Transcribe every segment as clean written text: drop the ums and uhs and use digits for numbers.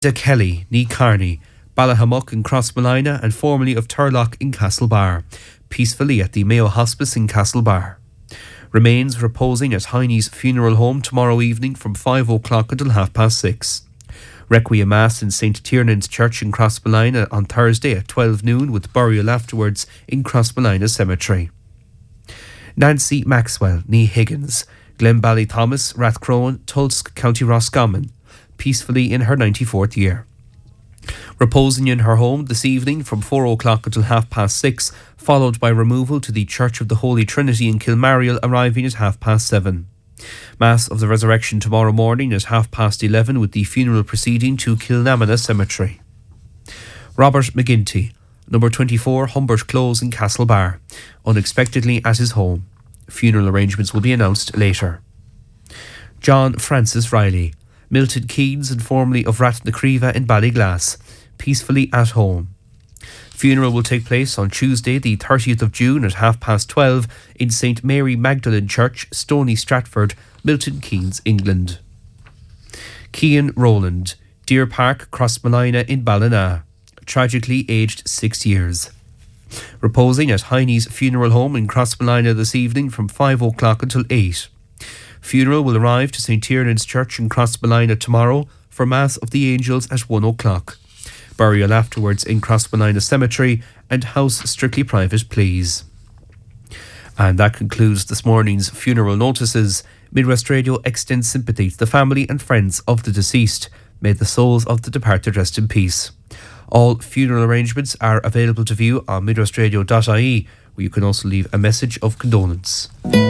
De Kelly, ní Carney, Ballahammock in Crossmolina and formerly of Turlock in Castlebar, peacefully at the Mayo Hospice in Castlebar. Remains reposing at Heine's funeral home tomorrow evening from 5 o'clock until 6:30. Requiem Mass in St. Tiernan's Church in Crossmolina on Thursday at 12 noon with burial afterwards in Crossmolina Cemetery. Nancy Maxwell, ní Higgins, Glenbally Thomas, Rathcrone, Tulsk, County Roscommon, peacefully in her 94th year. Reposing in her home this evening from 4 o'clock until 6:30, followed by removal to the Church of the Holy Trinity in Kilmariel, arriving at 7:30. Mass of the Resurrection tomorrow morning at 11:30 with the funeral proceeding to Kilnamona Cemetery. Robert McGinty, number 24 Humbert Close in Castlebar, unexpectedly at his home. Funeral arrangements will be announced later. John Francis Riley, Milton Keynes and formerly of Rathnacriva in Ballyglass, peacefully at home. Funeral will take place on Tuesday the 30th of June at 12:30 in St Mary Magdalene Church, Stony Stratford, Milton Keynes, England. Cian Rowland, Deer Park, Crossmolina in Ballina, tragically aged 6 years. Reposing at Heine's funeral home in Crossmolina this evening from 5 o'clock until 8. Funeral will arrive to St Tiernan's Church in Crossmolina tomorrow for Mass of the Angels at 1 o'clock. Burial afterwards in Crossmolina Cemetery and house strictly private, please. And that concludes this morning's funeral notices. Midwest Radio extends sympathy to the family and friends of the deceased. May the souls of the departed rest in peace. All funeral arrangements are available to view on midwestradio.ie, where you can also leave a message of condolence.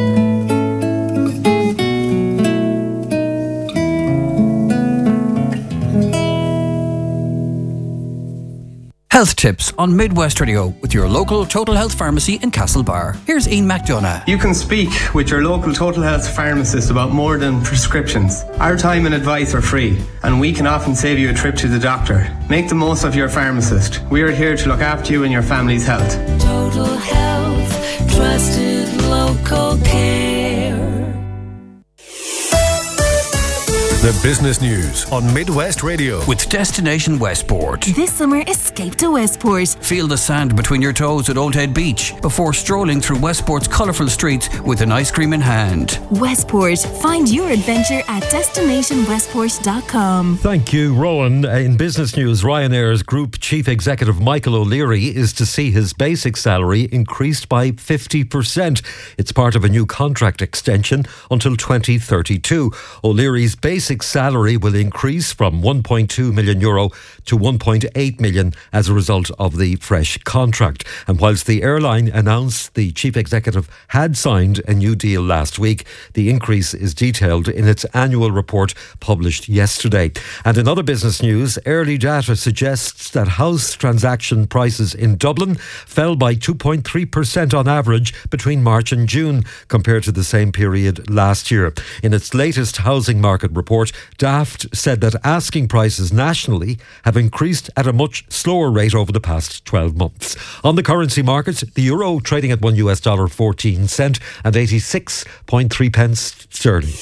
Health tips on Midwest Radio with your local Total Health pharmacy in Castlebar. Here's Ian McDonough. You can speak with your local Total Health pharmacist about more than prescriptions. Our time and advice are free, and we can often save you a trip to the doctor. Make the most of your pharmacist. We are here to look after you and your family's health. Total Health, trusted local care. The business news on Midwest Radio With Destination Westport. This summer, escape to Westport. Feel the sand between your toes at Old Head Beach before strolling through Westport's colourful streets with an ice cream in hand. Westport. Find your adventure at destinationwestport.com. Thank you, Rowan. In business news, Ryanair's Group Chief Executive Michael O'Leary is to see his basic salary increased by 50%. It's part of a new contract extension until 2032. O'Leary's basic salary will increase from €1.2 million to €1.8 million as a result of the fresh contract. And whilst the airline announced the chief executive had signed a new deal last week, the increase is detailed in its annual report published yesterday. And in other business news, early data suggests that house transaction prices in Dublin fell by 2.3% on average between March and June compared to the same period last year. In its latest housing market report, Daft said that asking prices nationally have increased at a much slower rate over the past 12 months. On the currency markets, the euro trading at $1.14 and 86.3 pence sterling.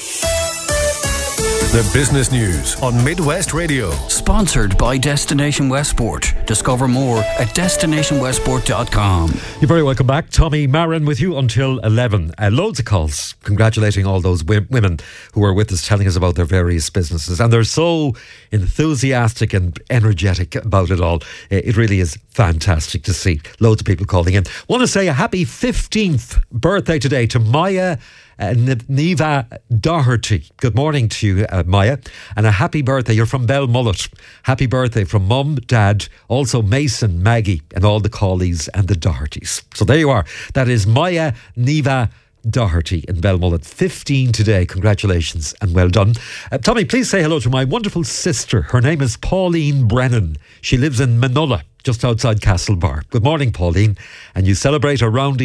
The business news on Midwest Radio. Sponsored by Destination Westport. Discover more at destinationwestport.com. You're very welcome back. Tommy Marin with you until 11. Loads of calls congratulating all those women who are with us, telling us about their various businesses. And they're so enthusiastic and energetic about it all. It really is fantastic to see. Loads of people calling in. Want to say a happy 15th birthday today to Maya Neva Doherty. Good morning to you, Maya, and a happy birthday. You're from Belmullet. Happy birthday from Mum, Dad, also Mason, Maggie, and all the Colleys and the Dohertys. So there you are. That is Maya Neva Doherty in Belmullet. 15 today. Congratulations and well done. Tommy, please say hello to my wonderful sister. Her name is Pauline Brennan. She lives in Manola. just outside Castlebar. Good morning, Pauline. And you celebrate a roundy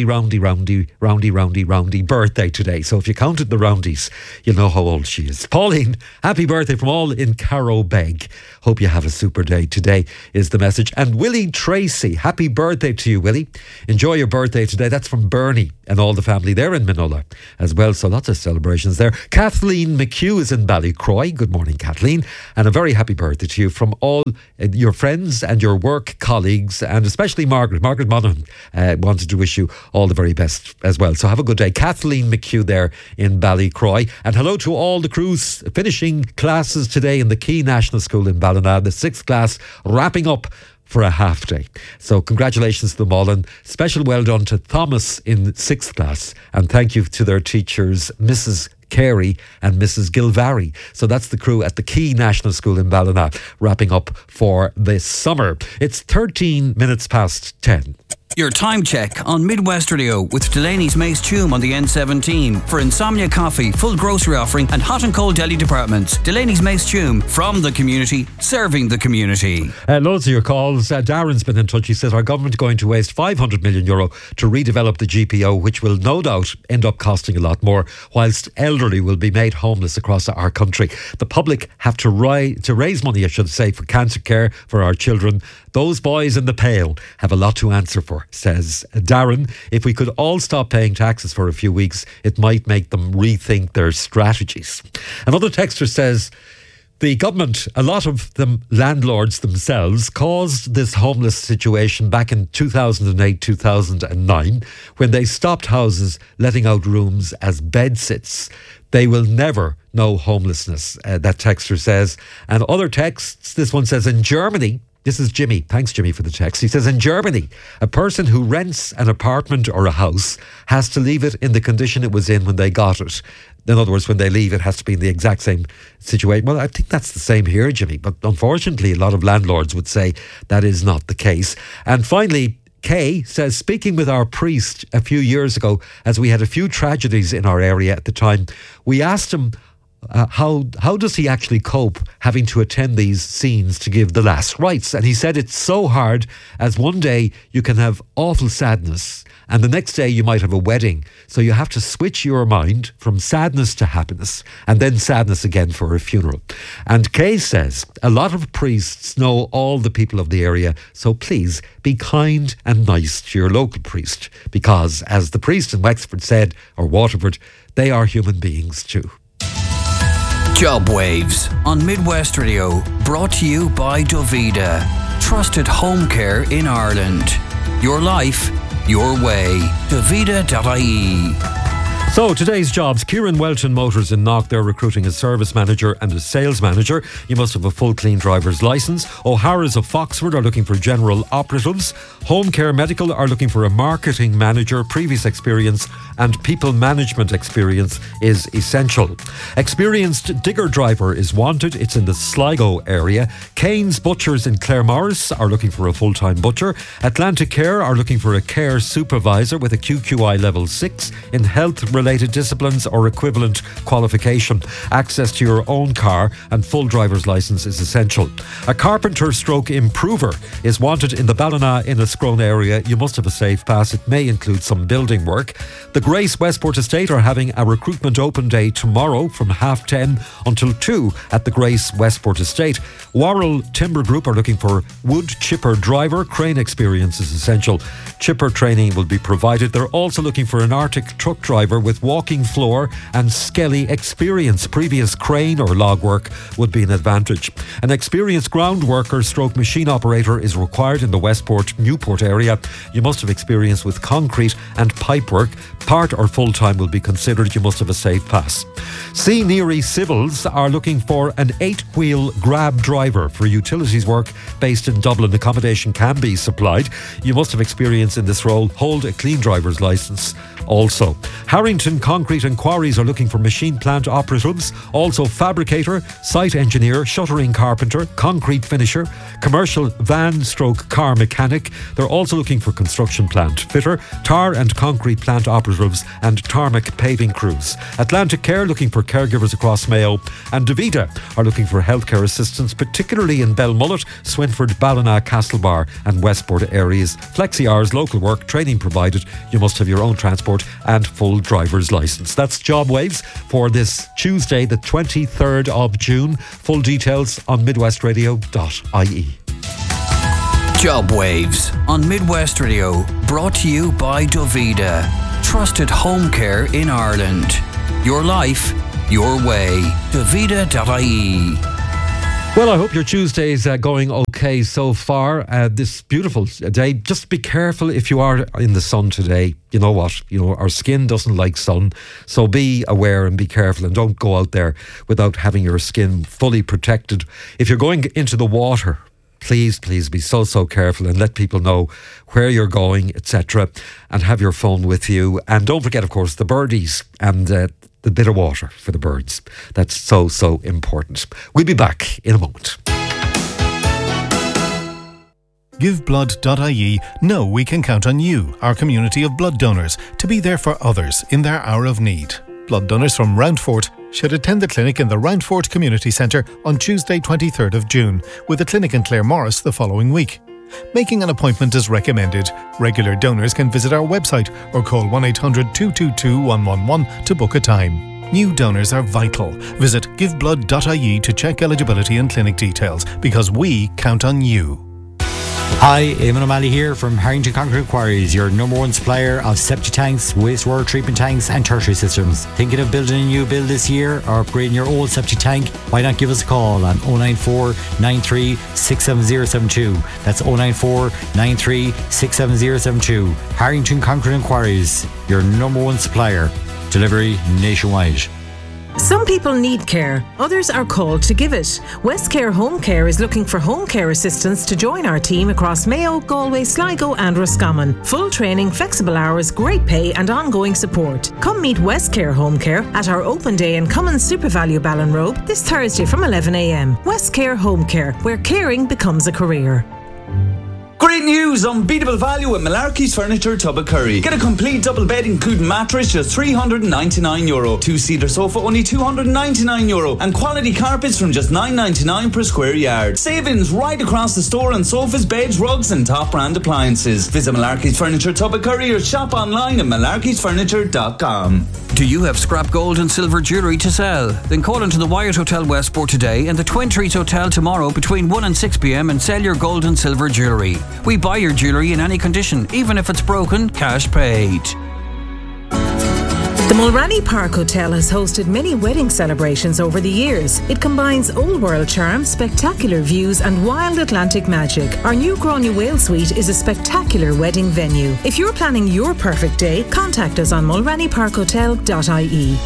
birthday today. So if you counted the roundies, you'll know how old she is. Pauline, happy birthday from all in Carrow Beg. Hope you have a super day today is the message. And Willie Tracy, happy birthday to you, Willie. Enjoy your birthday today. That's from Bernie and all the family there in Minola as well. So lots of celebrations there. Kathleen McHugh is in Ballycroy. Good morning, Kathleen. And a very happy birthday to you from all your friends and your work colleagues, and especially Margaret Monaghan wanted to wish you all the very best as well. So have a good day. Kathleen McHugh there in Ballycroy. And hello to all the crews finishing classes today in the Key National School in Ballina, the 6th class wrapping up for a half day. So congratulations to them all, and special well done to Thomas in 6th class, and thank you to their teachers, Mrs. Carey and Mrs. Gilvary. So that's the crew at the Key National School in Ballina wrapping up for this summer. It's 13 minutes past 10. Your time check on Midwest Radio with Delaney's Mace Tume on the N17 for Insomnia Coffee, full grocery offering and hot and cold deli departments. Delaney's Mace Tume, from the community, serving the community. Loads of your calls. Darren's been in touch. He says our government going to waste €500 million to redevelop the GPO, which will no doubt end up costing a lot more, whilst elderly will be made homeless across our country. The public have to raise money, I should say, for cancer care for our children. Those boys in the pale have a lot to answer for, says Darren. If we could all stop paying taxes for a few weeks, it might make them rethink their strategies. Another texter says, the government, a lot of them landlords themselves, caused this homeless situation back in 2008, 2009, when they stopped houses letting out rooms as bedsits. They will never know homelessness, that texter says. And other texts, this one says, in Germany, this is Jimmy. Thanks, Jimmy, for the text. He says, in Germany, a person who rents an apartment or a house has to leave it in the condition it was in when they got it. In other words, when they leave, it has to be in the exact same situation. Well, I think that's the same here, Jimmy. But unfortunately, a lot of landlords would say that is not the case. And finally, Kay says, speaking with our priest a few years ago, as we had a few tragedies in our area at the time, we asked him, how does he actually cope having to attend these scenes to give the last rites? And he said it's so hard, as one day you can have awful sadness and the next day you might have a wedding. So you have to switch your mind from sadness to happiness and then sadness again for a funeral. And Kay says a lot of priests know all the people of the area, so please be kind and nice to your local priest, because as the priest in Wexford said, or Waterford, they are human beings too. Job Waves on Midwest Radio, brought to you by Dovida, trusted home care in Ireland. Your life, your way. Dovida.ie. So today's jobs, Kieran Welton Motors in Knock, they're recruiting a service manager and a sales manager. You must have a full clean driver's licence. O'Hara's of Foxford are looking for general operatives. Home Care Medical are looking for a marketing manager. Previous experience and people management experience is essential. Experienced digger driver is wanted. It's in the Sligo area. Kane's Butchers in Claremorris are looking for a full-time butcher. Atlantic Care are looking for a care supervisor with a QQI level 6 in health-related disciplines or equivalent qualification. Access to your own car and full driver's licence is essential. A carpenter stroke improver is wanted in the Ballina Inniscrone area. You must have a safe pass. It may include some building work. The Grace Westport Estate are having a recruitment open day tomorrow from 10:30 until 2 at the Grace Westport Estate. Worrell Timber Group are looking for wood chipper driver. Crane experience is essential. Chipper training will be provided. They're also looking for an Arctic truck driver with walking floor and skelly experience. Previous crane or log work would be an advantage. An experienced ground worker stroke machine operator is required in the Westport Newport area. You must have experience with concrete and pipe work. Part or full-time will be considered. You must have a safe pass. C. Neary Civils are looking for an 8-wheel grab driver for utilities work based in Dublin. Accommodation can be supplied. You must have experience in this role. Hold a clean driver's licence also. Harrington Harrington Concrete and Quarries are looking for machine plant operatives, also fabricator, site engineer, shuttering carpenter, concrete finisher, commercial van/car mechanic. They're also looking for construction plant fitter, tar and concrete plant operatives and tarmac paving crews. Atlantic Care looking for caregivers across Mayo, and Davida are looking for healthcare assistants, particularly in Belmullet, Swinford, Ballina, Castlebar and Westport areas. Flexi hours, local work, training provided. You must have your own transport and full driver's licence. That's Job Waves for this Tuesday, the 23rd of June. Full details on midwestradio.ie. Job Waves on Midwest Radio, brought to you by Davida. Trusted home care in Ireland. Your life, your way. Davida.ie. Well, I hope your Tuesday's going okay so far. This beautiful day. Just be careful if you are in the sun today. You know what? Our skin doesn't like sun. So be aware and be careful, and don't go out there without having your skin fully protected. If you're going into the water, please be so careful and let people know where you're going, etc. And have your phone with you. And don't forget, of course, the birdies and the bit of water for the birds. That's so important. We'll be back in a moment. GiveBlood.ie know we can count on you, our community of blood donors, to be there for others in their hour of need. Blood donors from Roundfort should attend the clinic in the Roundfort Community Centre on Tuesday 23rd of June, with a clinic in Claremorris the following week. Making an appointment is recommended. Regular donors can visit our website or call 1-800-222-111 to book a time. New donors are vital. Visit giveblood.ie to check eligibility and clinic details, because we count on you. Hi, Eamon O'Malley here from Harrington Concrete Quarries, your number one supplier of septic tanks, wastewater treatment tanks and tertiary systems. Thinking of building a new build this year or upgrading your old septic tank? Why not give us a call on 094 93 67072. That's 094 93 67072. Harrington Concrete Quarries, your number one supplier. Delivery nationwide. Some people need care, others are called to give it. West Care Home Care is looking for home care assistants to join our team across Mayo, Galway, Sligo and Roscommon. Full training, flexible hours, great pay and ongoing support. Come meet West Care Home Care at our open day in Cummins SuperValu Ballinrobe this Thursday from 11 a.m. West Care Home Care, where caring becomes a career. Great news! Unbeatable value at Malarkey's Furniture, Tubbacurry. Get a complete double bed including mattress, just €399. Two-seater sofa, only €299. And quality carpets from just $9.99 per square yard. Savings right across the store on sofas, beds, rugs and top brand appliances. Visit Malarkey's Furniture, Tubbacurry or shop online at malarkeysfurniture.com. Do you have scrap gold and silver jewellery to sell? Then call into the Wyatt Hotel Westport today and the Twin Trees Hotel tomorrow between 1 and 6 p.m. and sell your gold and silver jewellery. We buy your jewellery in any condition, even if it's broken, cash paid. The Mulranny Park Hotel has hosted many wedding celebrations over the years. It combines old world charm, spectacular views and wild Atlantic magic. Our new Gráinne Whale Suite is a spectacular wedding venue. If you're planning your perfect day, contact us on mulrannyparkhotel.ie.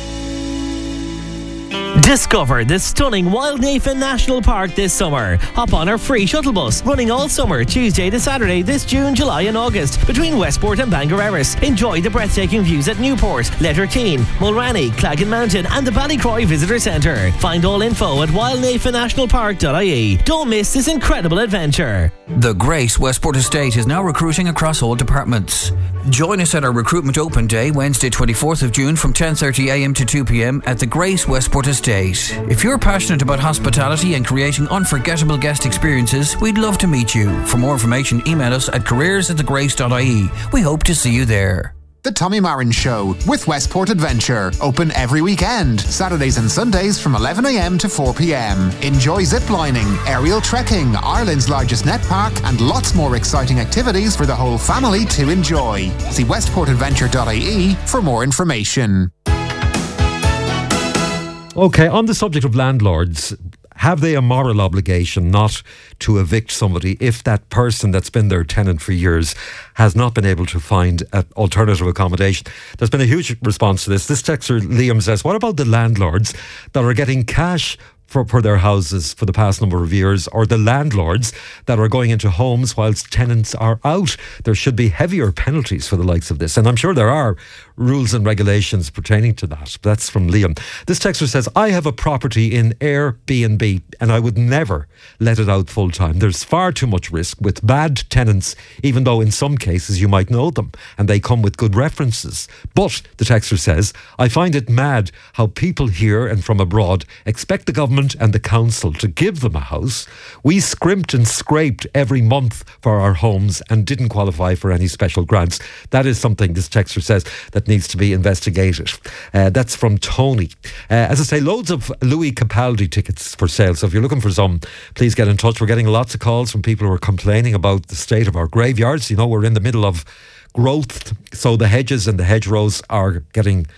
Discover the stunning Wildnafen National Park this summer. Hop on our free shuttle bus, running all summer, Tuesday to Saturday this June, July and August, between Westport and Bangor Erris. Enjoy the breathtaking views at Newport, Letterkeene, Mulranny, Claggan Mountain and the Ballycroy Visitor Centre. Find all info at wildnafennationalpark.ie. Don't miss this incredible adventure. The Grace Westport Estate is now recruiting across all departments. Join us at our recruitment open day, Wednesday 24th of June from 10:30am to 2pm at the Grace Westport Estate. If you're passionate about hospitality and creating unforgettable guest experiences, we'd love to meet you. For more information, email us at careers@thegrace.ie. We hope to see you there. The Tommy Marin Show with Westport Adventure. Open every weekend, Saturdays and Sundays from 11am to 4pm. Enjoy ziplining, aerial trekking, Ireland's largest net park, and lots more exciting activities for the whole family to enjoy. See westportadventure.ie for more information. Okay, on the subject of landlords, have they a moral obligation not to evict somebody if that person that's been their tenant for years has not been able to find an alternative accommodation? There's been a huge response to this. This texter Liam says, what about the landlords that are getting cash for their houses for the past number of years, or the landlords that are going into homes whilst tenants are out. There should be heavier penalties for the likes of this. And I'm sure there are rules and regulations pertaining to that. That's from Liam. This texter says, I have a property in Airbnb and I would never let it out full time. There's far too much risk with bad tenants, even though in some cases you might know them and they come with good references. But, the texter says, I find it mad how people here and from abroad expect the government and the council to give them a house. We scrimped and scraped every month for our homes and didn't qualify for any special grants. That is something, this texter says, that needs to be investigated. That's from Tony. As I say, loads of Louis Capaldi tickets for sale. So if you're looking for some, please get in touch. We're getting lots of calls from people who are complaining about the state of our graveyards. You know, we're in the middle of growth, so the hedges and the hedgerows are getting,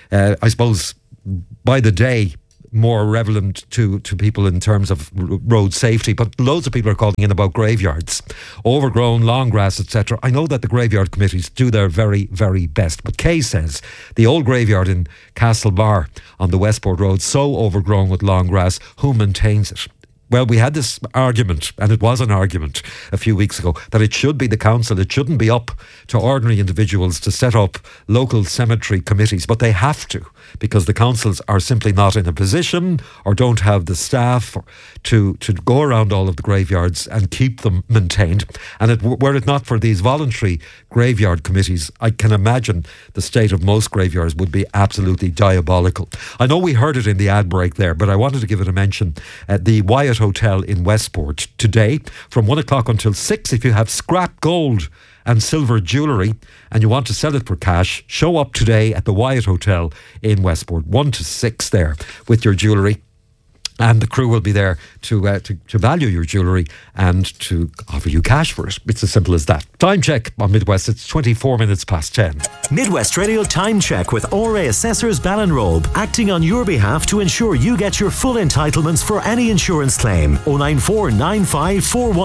I suppose, by the day, more relevant to people in terms of road safety. But loads of people are calling in about graveyards, overgrown, long grass, etc. I know that the graveyard committees do their very, very best. But Kay says the old graveyard in Castlebar on the Westport Road, so overgrown with long grass, who maintains it? Well, we had this argument, and it was an argument a few weeks ago, that it should be the council. It shouldn't be up to ordinary individuals to set up local cemetery committees, but they have to, because the councils are simply not in a position or don't have the staff to go around all of the graveyards and keep them maintained. And were it not for these voluntary graveyard committees, I can imagine the state of most graveyards would be absolutely diabolical. I know we heard it in the ad break there, but I wanted to give it a mention. The Wyatt Hotel in Westport today from 1 o'clock until 6. If you have scrap gold and silver jewellery and you want to sell it for cash, show up today at the Wyatt Hotel in Westport, 1 to 6 there with your jewellery. And the crew will be there to value your jewellery and to offer you cash for it. It's as simple as that. Time check on Midwest. It's 24 minutes past 10. Midwest Radio Time Check with ORA Assessors Ballinrobe, acting on your behalf to ensure you get your full entitlements for any insurance claim. 094 95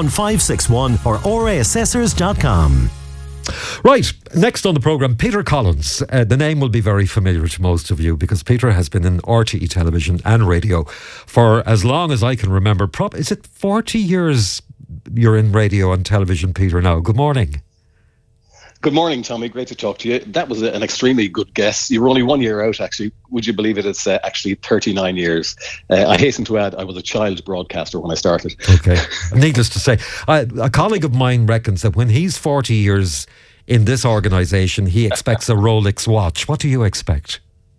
41561 or oraassessors.com. Right, next on the programme, Peter Collins. The name will be very familiar to most of you because Peter has been in RTE television and radio for as long as I can remember. Is it 40 years you're in radio and television, Peter, now? Good morning. Good morning, Tommy. Great to talk to you. That was an extremely good guess. You were only 1 year out, actually. Would you believe it? It's actually 39 years. I hasten to add, I was a child broadcaster when I started. Okay. Needless to say, a colleague of mine reckons that when he's 40 years in this organisation, he expects a Rolex watch. What do you expect?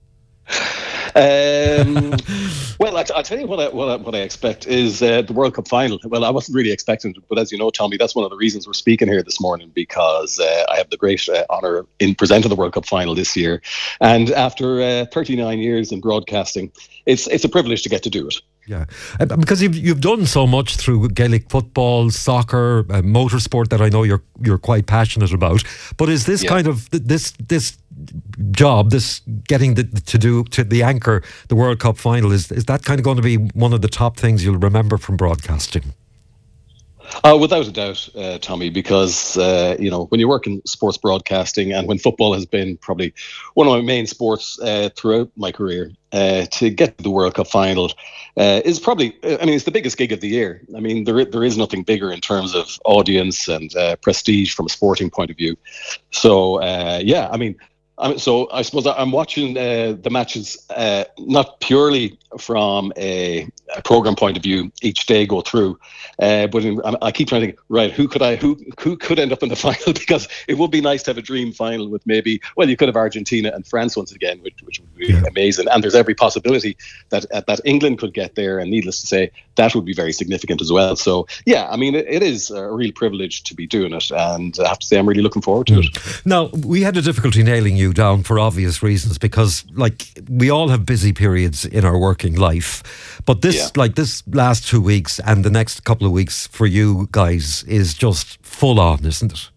Well, I'll tell you what I expect is the World Cup final. Well, I wasn't really expecting it, but as you know, Tommy, that's one of the reasons we're speaking here this morning, because I have the great honour in presenting the World Cup final this year. And after 39 years in broadcasting, it's a privilege to get to do it. Yeah, because you've done so much through Gaelic football, soccer, motorsport that I know you're quite passionate about. But is this kind of this job, this getting to the anchor the World Cup final, is that kind of going to be one of the top things you'll remember from broadcasting? Without a doubt, Tommy, because when you work in sports broadcasting, and when football has been probably one of my main sports throughout my career, to get to the World Cup final is probably, it's the biggest gig of the year. I mean, there is nothing bigger in terms of audience and prestige from a sporting point of view. So, so I suppose I'm watching the matches not purely from a program point of view each day go through, but I keep trying to think, right, who could end up in the final, because it would be nice to have a dream final with maybe, well, you could have Argentina and France once again, which would be amazing, and there's every possibility that England could get there, and needless to say, that would be very significant as well. So yeah, it is a real privilege to be doing it, and I have to say I'm really looking forward to it. Now, we had a difficulty nailing you down for obvious reasons, because we all have busy periods in our working life, but this last 2 weeks and the next couple of weeks for you guys is just full on, isn't it?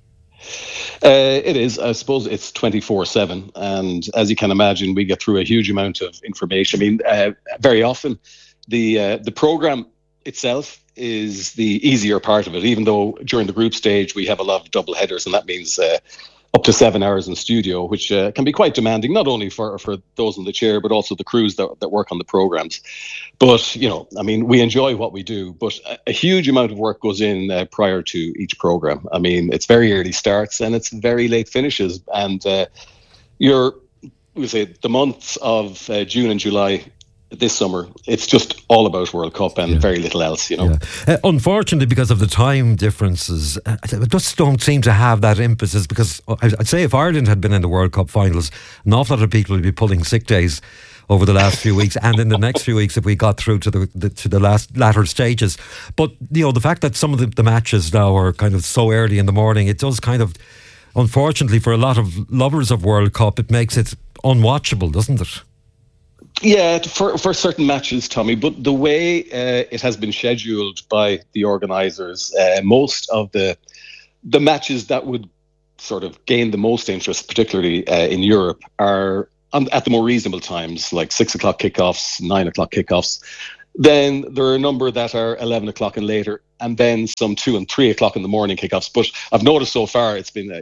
It is. I suppose it's 24/7, and as you can imagine, we get through a huge amount of information. Very often the program itself is the easier part of it, even though during the group stage we have a lot of double headers, and that means up to 7 hours in studio, which can be quite demanding, not only for those in the chair, but also the crews that work on the programs. But, I mean, we enjoy what we do, but a huge amount of work goes in prior to each program. I mean, it's very early starts and it's very late finishes. And the months of June and July this summer, it's just all about World Cup and very little else, Unfortunately, because of the time differences, it just don't seem to have that emphasis, because I'd say if Ireland had been in the World Cup finals, an awful lot of people would be pulling sick days over the last few weeks, and in the next few weeks if we got through to the latter stages. But, the fact that some of the matches now are kind of so early in the morning, it does kind of, unfortunately for a lot of lovers of World Cup, it makes it unwatchable, doesn't it? Yeah, for certain matches, Tommy, but the way it has been scheduled by the organisers, most of the matches that would sort of gain the most interest, particularly in Europe, are at the more reasonable times, like 6 o'clock kickoffs, 9 o'clock kickoffs. Then there are a number that are 11 o'clock and later, and then some 2 and 3 o'clock in the morning kickoffs. But I've noticed so far it's been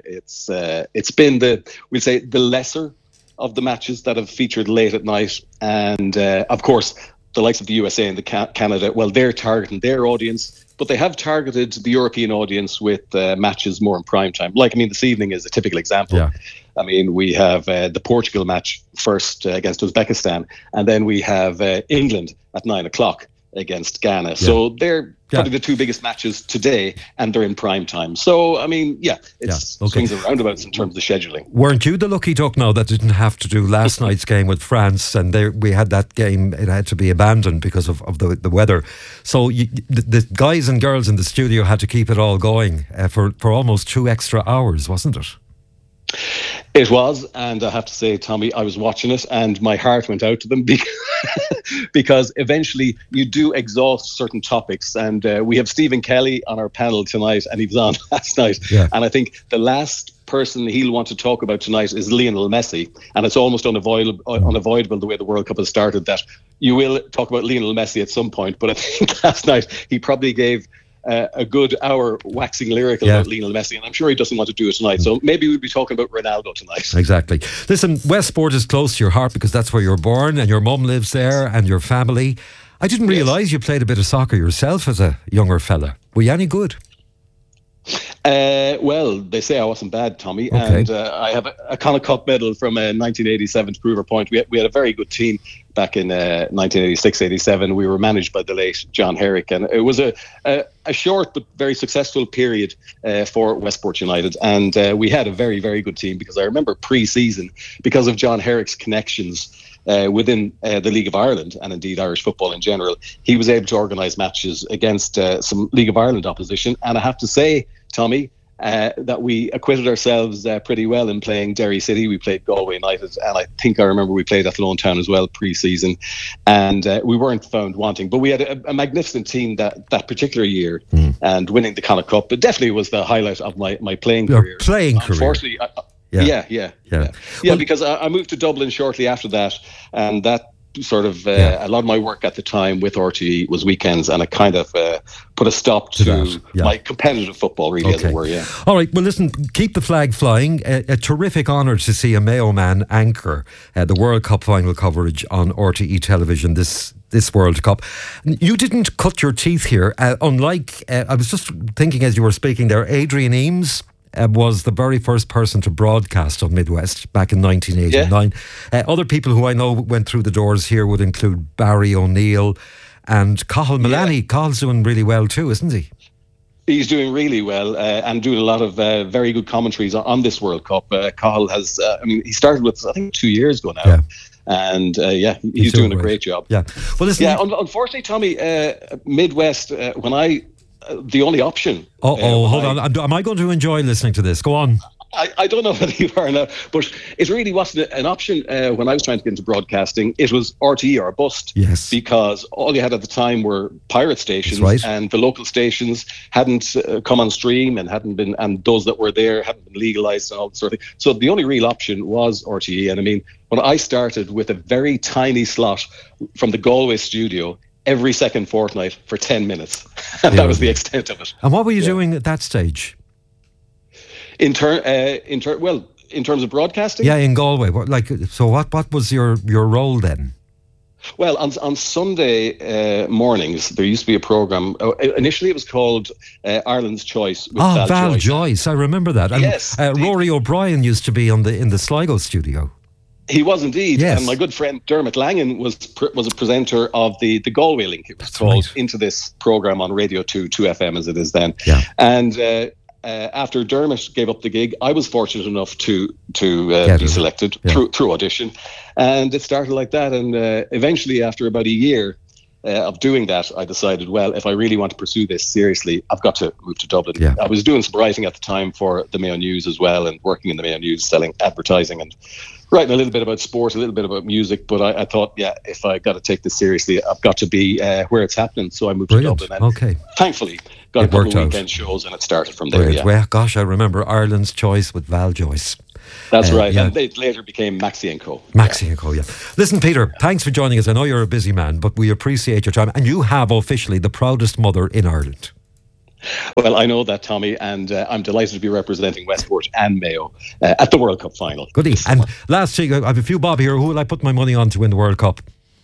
the lesser of the matches that have featured late at night. And of course, the likes of the USA and the Canada, well, they're targeting their audience, but they have targeted the European audience with matches more in prime time. This evening is a typical example. Yeah. I mean, we have the Portugal match first against Uzbekistan, and then we have England at 9 o'clock against Ghana. Yeah. So they're probably the two biggest matches today, and they're in prime time. So, I mean, swings and roundabouts in terms of scheduling. Weren't you the lucky duck now that didn't have to do last night's game with France, and we had that game, it had to be abandoned because of the weather. So the guys and girls in the studio had to keep it all going for almost 2 extra hours, wasn't it? It was, and I have to say, Tommy, I was watching it and my heart went out to them because eventually you do exhaust certain topics. And we have Stephen Kelly on our panel tonight, and he was on last night. Yeah. And I think the last person he'll want to talk about tonight is Lionel Messi. And it's almost unavoidable the way the World Cup has started that you will talk about Lionel Messi at some point. But I think last night he probably gave a good hour waxing lyrical about Lionel Messi, and I'm sure he doesn't want to do it tonight. So maybe we'll be talking about Ronaldo tonight. Exactly. Listen, Westport is close to your heart because that's where you're born and your mum lives there and your family. I didn't realise you played a bit of soccer yourself as a younger fella. Were you any good? Well, they say I wasn't bad, Tommy, and I have a Connacht Cup medal from 1987 to prove our point. We had a very good team back in 1986-87. We were managed by the late John Herrick, and it was a short but very successful period for Westport United, and we had a very, very good team because I remember pre-season, because of John Herrick's connections within the League of Ireland and indeed Irish football in general, he was able to organise matches against some League of Ireland opposition, and I have to say, Tommy, that we acquitted ourselves pretty well in playing Derry City. We played Galway United, and I think I remember we played Athlone Town as well pre-season, and we weren't found wanting. But we had a magnificent team that particular year, and winning the Connacht Cup, it definitely was the highlight of my playing career. Unfortunately, because I moved to Dublin shortly after that, and that sort of a lot of my work at the time with RTE was weekends, and it kind of put a stop to my competitive football, really, as it were. Yeah. All right. Well, listen, keep the flag flying. A terrific honour to see a Mayo man anchor the World Cup final coverage on RTE television this World Cup. You didn't cut your teeth here, unlike I was just thinking as you were speaking there, Adrian Eames was the very first person to broadcast on Midwest back in 1989. Other people who I know went through the doors here would include Barry O'Neill and Cathal Mullaney. Cahill's doing really well too, isn't he? He's doing really well and doing a lot of very good commentaries on this World Cup. Cathal has, he started with, I think, 2 years ago now. Yeah. And he's doing a great job. Yeah. Well, listen. Yeah, unfortunately, Tommy, Midwest, the only option. Hold on. Am I going to enjoy listening to this? Go on. I don't know whether you are now, but it really wasn't an option when I was trying to get into broadcasting. It was RTE or bust. Yes. Because all you had at the time were pirate stations, and the local stations hadn't come on stream and those that were there hadn't been legalised and all that sort of thing. So the only real option was RTE. And I mean, when I started with a very tiny slot from the Galway studio, every second fortnight for 10 minutes. And that was the extent of it. And what were you doing at that stage? In terms of broadcasting? Yeah, in Galway. What was your role then? Well, on Sunday mornings, there used to be a programme. Initially, it was called Ireland's Choice with Val Joyce. I remember that. And, yes. Rory O'Brien used to be in the Sligo studio. He was indeed. Yes. And my good friend Dermot Langan was a presenter of the Galway link. It was called Into This programme on Radio 2 FM as it is then. Yeah. And after Dermot gave up the gig, I was fortunate enough to be selected through audition. And it started like that. And eventually, after about a year of doing that, I decided, well, if I really want to pursue this seriously, I've got to move to Dublin. Yeah. I was doing some writing at the time for the Mayo News as well, and working in the Mayo News, selling advertising and writing a little bit about sport, a little bit about music. But I thought, if I got to take this seriously, I've got to be where it's happening. So I moved to Dublin. And thankfully, got a couple of weekend shows, and it started from there. Brilliant. Well, gosh, I remember Ireland's Choice with Val Joyce. That's right. And they later became Maxi & Co. Maxi & Co, yeah. Listen, Peter, thanks for joining us. I know you're a busy man, but we appreciate your time. And you have officially the proudest mother in Ireland. Well, I know that, Tommy, and I'm delighted to be representing Westport and Mayo at the World Cup final. Goody. And last week, I have a few bob here. Who will I put my money on to win the World Cup?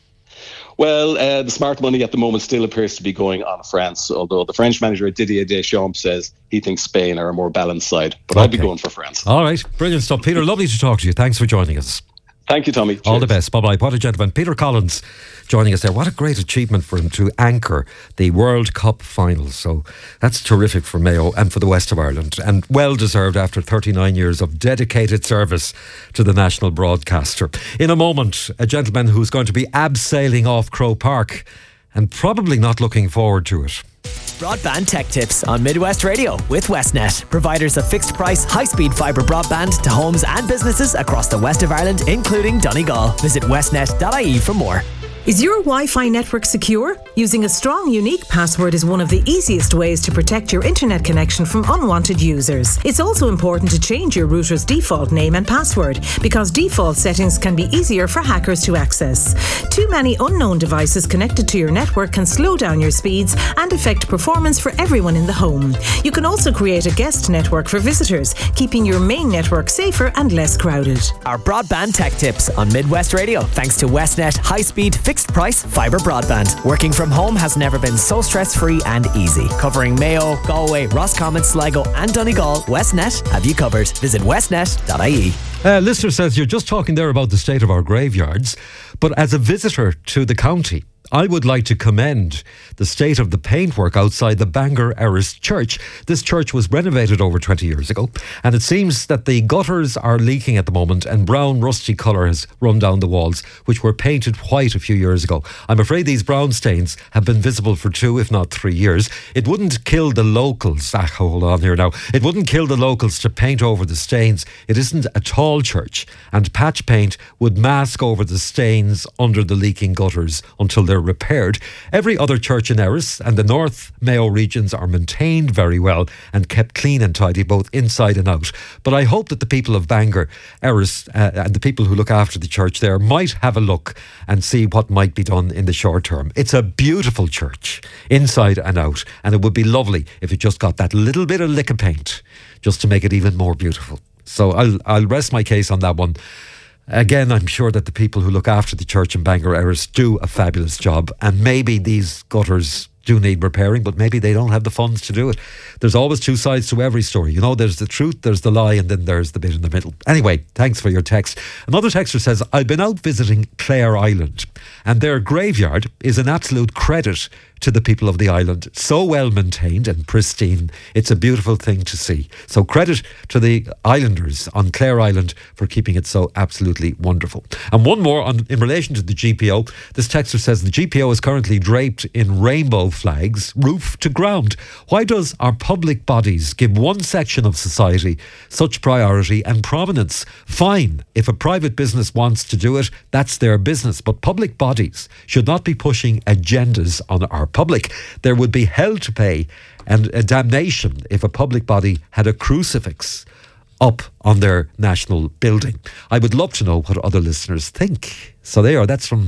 Well, the smart money at the moment still appears to be going on France, although the French manager Didier Deschamps says he thinks Spain are a more balanced side. But I'd be going for France. All right, brilliant stuff. Peter, lovely to talk to you. Thanks for joining us. Thank you, Tommy. Cheers. All the best. Bye-bye. What a gentleman. Peter Collins joining us there. What a great achievement for him to anchor the World Cup final. So that's terrific for Mayo and for the west of Ireland, and well deserved after 39 years of dedicated service to the national broadcaster. In a moment, a gentleman who's going to be abseiling off Croke Park and probably not looking forward to it. Broadband Tech Tips on Midwest Radio with Westnet, providers of fixed price, high-speed fibre broadband to homes and businesses across the west of Ireland, including Donegal. Visit westnet.ie for more. Is your Wi-Fi network secure? Using a strong, unique password is one of the easiest ways to protect your internet connection from unwanted users. It's also important to change your router's default name and password, because default settings can be easier for hackers to access. Too many unknown devices connected to your network can slow down your speeds and affect performance for everyone in the home. You can also create a guest network for visitors, keeping your main network safer and less crowded. Our Broadband Tech Tips on Midwest Radio, thanks to Westnet high-speed fixed price fibre broadband. Working from home has never been so stress-free and easy. Covering Mayo, Galway, Roscommon, Sligo and Donegal, Westnet have you covered. Visit westnet.ie. Listener says, you're just talking there about the state of our graveyards, but as a visitor to the county, I would like to commend the state of the paintwork outside the Bangor Erris Church. This church was renovated over 20 years ago, and it seems that the gutters are leaking at the moment, and brown rusty colour has run down the walls, which were painted white a few years ago. I'm afraid these brown stains have been visible for 2, if not 3 years. It wouldn't kill the locals. Hold on here now. It wouldn't kill the locals to paint over the stains. It isn't a tall church, and patch paint would mask over the stains under the leaking gutters until they're repaired. Every other church in Erris and the North Mayo regions are maintained very well and kept clean and tidy both inside and out. But I hope that the people of Bangor, Erris and the people who look after the church there might have a look and see what might be done in the short term. It's a beautiful church inside and out, and it would be lovely if it just got that little bit of lick of paint just to make it even more beautiful. So I'll rest my case on that one. Again, I'm sure that the people who look after the church in Bangor Erris do a fabulous job, and maybe these gutters do need repairing, but maybe they don't have the funds to do it. There's always two sides to every story. You know, there's the truth, there's the lie, and then there's the bit in the middle. Anyway, thanks for your text. Another texter says, I've been out visiting Clare Island, and their graveyard is an absolute credit to the people of the island. So well maintained and pristine. It's a beautiful thing to see. So credit to the islanders on Clare Island for keeping it so absolutely wonderful. And one more in relation to the GPO. This texter says the GPO is currently draped in rainbow flags, roof to ground. Why does our public bodies give one section of society such priority and prominence? Fine, if a private business wants to do it, that's their business. But public bodies should not be pushing agendas on our public. There would be hell to pay and a damnation if a public body had a crucifix up on their national building. I would love to know what other listeners think. So there, that's from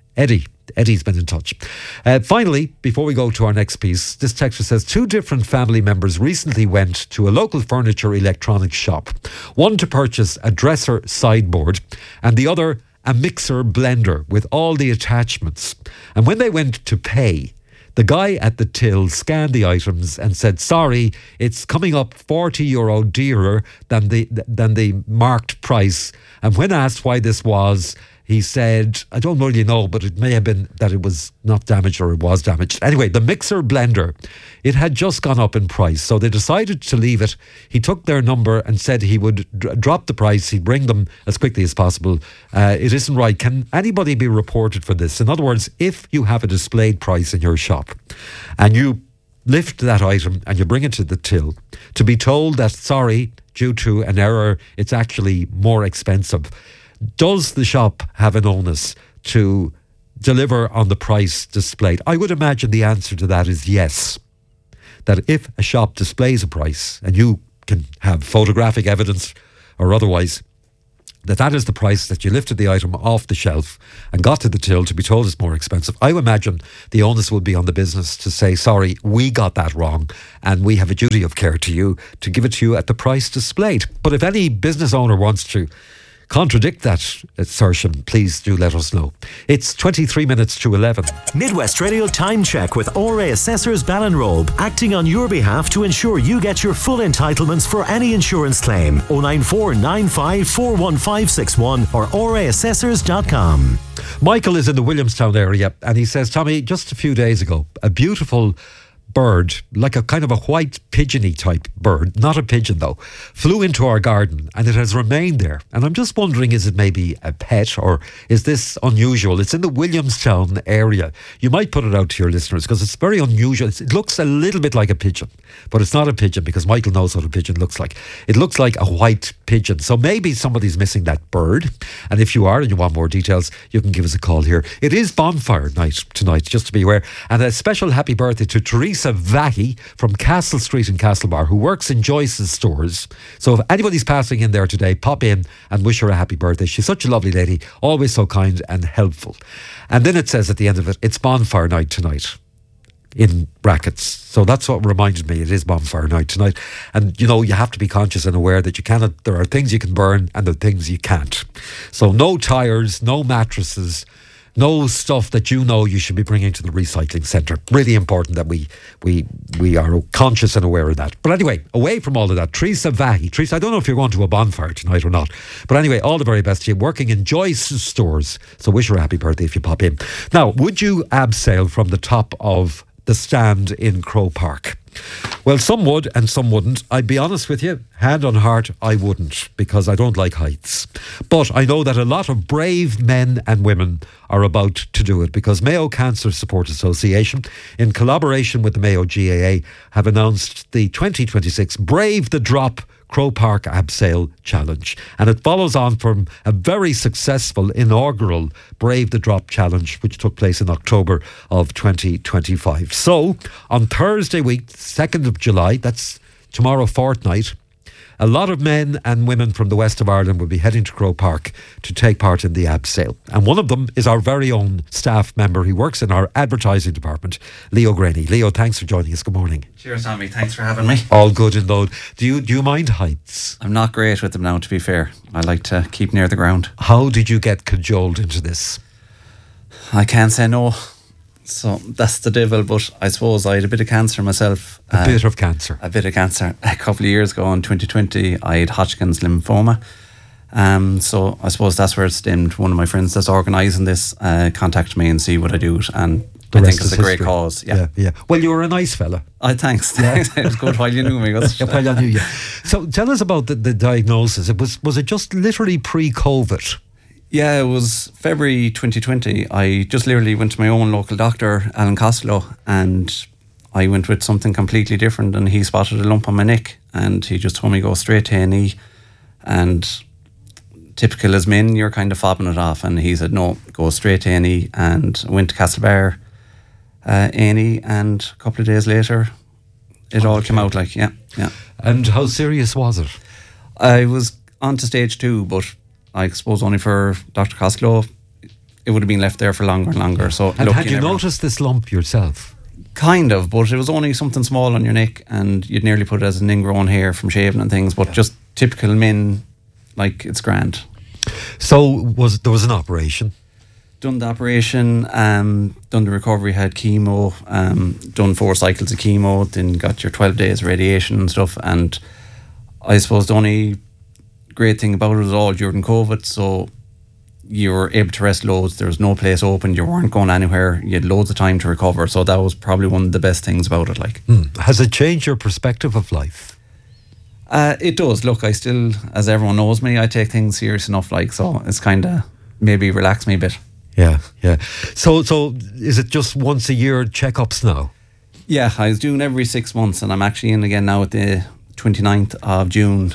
Eddie's been in touch. Finally, before we go to our next piece, this texter says 2 different family members recently went to a local furniture electronics shop. One to purchase a dresser sideboard and the other a mixer blender with all the attachments. And when they went to pay, the guy at the till scanned the items and said, sorry, it's coming up €40 dearer than the marked price. And when asked why this was, he said, I don't really know, but it may have been that it was not damaged or it was damaged. Anyway, the mixer blender, it had just gone up in price, so they decided to leave it. He took their number and said he would drop the price. He'd bring them as quickly as possible. It isn't right. Can anybody be reported for this? In other words, if you have a displayed price in your shop and you lift that item and you bring it to the till, to be told that, sorry, due to an error, it's actually more expensive. Does the shop have an onus to deliver on the price displayed? I would imagine the answer to that is yes. That if a shop displays a price, and you can have photographic evidence or otherwise, that is the price that you lifted the item off the shelf and got to the till to be told it's more expensive, I would imagine the onus will be on the business to say, sorry, we got that wrong and we have a duty of care to you to give it to you at the price displayed. But if any business owner wants to contradict that assertion, please do let us know. It's 23 minutes to 11. Midwest Radio Time Check with RA Assessors Ballinrobe, acting on your behalf to ensure you get your full entitlements for any insurance claim. 094 95 41561 or raassessors.com. Michael is in the Williamstown area and he says, Tommy, just a few days ago, a beautiful bird, like a kind of a white pigeony type bird, not a pigeon though, flew into our garden and it has remained there. And I'm just wondering, is it maybe a pet or is this unusual? It's in the Williamstown area. You might put it out to your listeners because it's very unusual. It looks a little bit like a pigeon, but it's not a pigeon because Michael knows what a pigeon looks like. It looks like a white pigeon. So maybe somebody's missing that bird. And if you are and you want more details, you can give us a call here. It is bonfire night tonight, just to be aware. And a special happy birthday to Teresa Vahi from Castle Street in Castlebar, who works in Joyce's stores. So if anybody's passing in there today, pop in and wish her a happy birthday. She's such a lovely lady, always so kind and helpful. And then it says at the end of it, it's bonfire night tonight, in brackets. So that's what reminded me, it is bonfire night tonight. And you know, you have to be conscious and aware that there are things you can burn and there are things you can't. So no tyres, no mattresses, no stuff that you know you should be bringing to the recycling centre. Really important that we are conscious and aware of that. But anyway, away from all of that, Teresa Vahi. Teresa, I don't know if you're going to a bonfire tonight or not. But anyway, all the very best to you. Working in Joyce's stores. So wish her a happy birthday if you pop in. Now, would you abseil from the top of the stand in Crow Park? Well, some would and some wouldn't. I'd be honest with you, hand on heart, I wouldn't, because I don't like heights. But I know that a lot of brave men and women are about to do it, because Mayo Cancer Support Association, in collaboration with the Mayo GAA, have announced the 2026 Brave the Drop Crow Park Abseil Challenge. And it follows on from a very successful inaugural Brave the Drop Challenge, which took place in October of 2025. So, on Thursday week, 2nd of July, that's tomorrow fortnight, a lot of men and women from the west of Ireland will be heading to Crow Park to take part in the abseil. And one of them is our very own staff member. He works in our advertising department, Leo Graney. Leo, thanks for joining us. Good morning. Cheers, Tommy. Thanks for having me. All good in load. Do you mind heights? I'm not great with them now, to be fair. I like to keep near the ground. How did you get cajoled into this? I can't say no. So that's the devil, but I suppose I had a bit of cancer myself. A bit of cancer? A bit of cancer. A couple of years ago in 2020, I had Hodgkin's lymphoma. So I suppose that's where it stemmed. One of my friends that's organising this contacted me and see what I do, and I think it's a great cause. Yeah. Well, you were a nice fella. Thanks. It was good while you knew me. While I knew you. So tell us about the diagnosis. Was it just literally pre-COVID? Yeah, it was February 2020. I just literally went to my own local doctor, Alan Costello, and I went with something completely different, and he spotted a lump on my neck and he just told me go straight to A&E, and typical as men, you're kind of fobbing it off, and he said no, go straight to A&E, and I went to Castlebar A&E, and a couple of days later it all came out like, yeah. And how serious was it? I was on to stage 2, but I suppose only for Dr. Costello, it would have been left there for longer and longer. So And had you noticed this lump yourself? Kind of, but it was only something small on your neck, and you'd nearly put it as an ingrown hair from shaving and things. But just typical men, like, it's grand. So there was an operation? Done the operation, done the recovery, had chemo, done 4 cycles of chemo, then got your 12 days radiation and stuff. And I suppose the only great thing about it was all during COVID, so you were able to rest loads. There was no place open, you weren't going anywhere, you had loads of time to recover. So that was probably one of the best things about it. Like, Has it changed your perspective of life? It does. Look, I still, as everyone knows me, I take things serious enough, like, so it's kind of maybe relaxed me a bit. Yeah. So is it just once a year checkups now? Yeah, I was doing every 6 months, and I'm actually in again now at the 29th of June.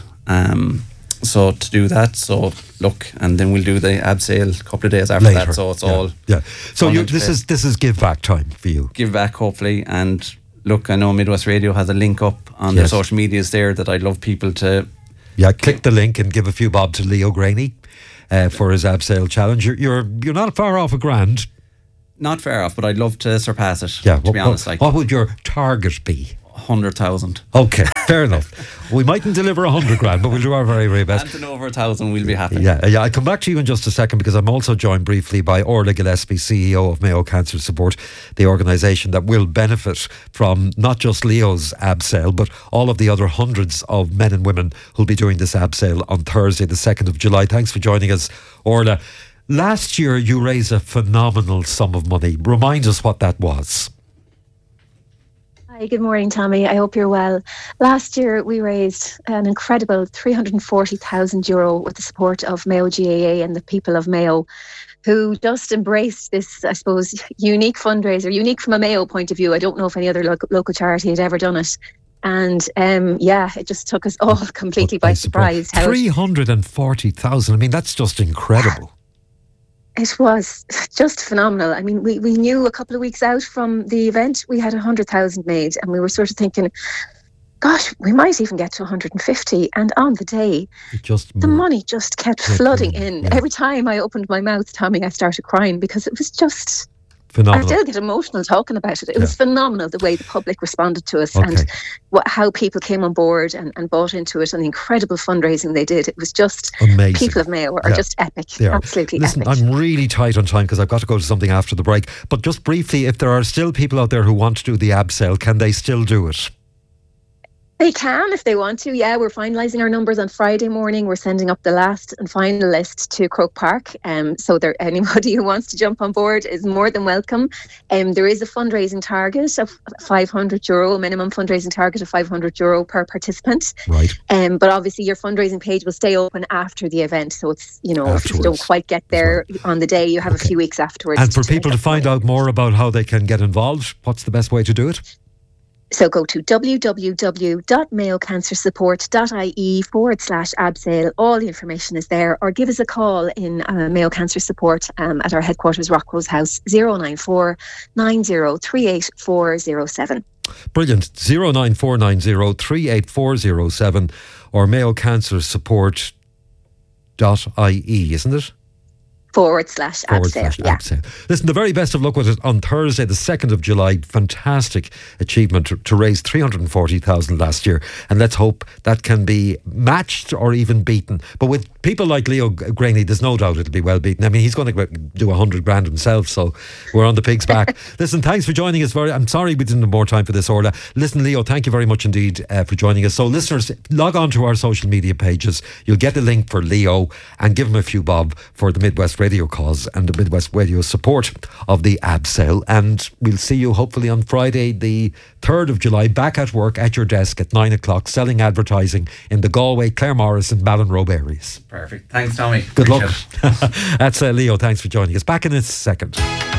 So to do that, so look, and then we'll do the abseil a couple of days after Later. that. So it's all So this is give back time for you. Give back, hopefully. And look, I know Midwest Radio has a link up on their social medias there that I'd love people to click the link and give a few bob to Leo Graney for his abseil challenge. You're not far off a grand. Not far off, but I'd love to surpass it. Yeah, to be honest, like, what would your target be? 100,000. Okay, fair enough. We mightn't deliver 100 grand, but we'll do our very, very best. Anything over 1,000, we'll be happy. Yeah. I'll come back to you in just a second, because I'm also joined briefly by Orla Gillespie, CEO of Mayo Cancer Support, the organisation that will benefit from not just Leo's abseil, but all of the other hundreds of men and women who'll be doing this abseil on Thursday, the 2nd of July. Thanks for joining us, Orla. Last year, you raised a phenomenal sum of money. Remind us what that was. Hi, good morning, Tommy. I hope you're well. Last year, we raised an incredible €340,000 with the support of Mayo GAA and the people of Mayo, who just embraced this, I suppose, unique fundraiser, unique from a Mayo point of view. I don't know if any other local charity had ever done it. And it just took us all completely by surprise. 340,000. I mean, that's just incredible. It was just phenomenal. I mean, we knew a couple of weeks out from the event, we had 100,000 made, and we were sort of thinking, gosh, we might even get to 150. And on the day, the money just kept flooding in. Yeah. Every time I opened my mouth, Tommy, I started crying, because it was just phenomenal. I still get emotional talking about it. It was phenomenal, the way the public responded to us and how people came on board and bought into it, and the incredible fundraising they did. It was just amazing. People of Mayo are just epic. Absolutely epic. I'm really tight on time because I've got to go to something after the break. But just briefly, if there are still people out there who want to do the abseil, can they still do it? They can if they want to. Yeah, we're finalising our numbers on Friday morning. We're sending up the last and final list to Croke Park. So anybody who wants to jump on board is more than welcome. There is a fundraising target of €500, a minimum fundraising target of €500 per participant. Right. But obviously your fundraising page will stay open after the event. So it's, if you don't quite get there on the day, you have a few weeks afterwards. And for people to find out more about how they can get involved, what's the best way to do it? So go to www.mayocancersupport.ie/abseil. All the information is there, or give us a call in Mayo Cancer Support at our headquarters, Rockrose House, 094 9038 Brilliant. 09490384007 or mayocancersupport.ie, isn't it? /abseil. Listen, the very best of luck with it on Thursday, the 2nd of July. Fantastic achievement to raise 340,000 last year, and let's hope that can be matched or even beaten. But with people like Leo Graney, there's no doubt it'll be well beaten. I mean, he's going to do 100 grand himself, so we're on the pig's back. Listen, thanks for joining us. I'm sorry we didn't have more time for this, Orla. Listen, Leo, thank you very much indeed for joining us. So listeners, log on to our social media pages. You'll get a link for Leo and give him a few bob for the Midwest Radio cause and the Midwest Radio support of the abseil. And we'll see you hopefully on Friday, the 3rd of July, back at work at your desk at 9 o'clock, selling advertising in the Galway, Claremorris and Ballinrobe areas. Perfect. Thanks, Tommy. Good luck. That's Leo. Thanks for joining us. Back in a second.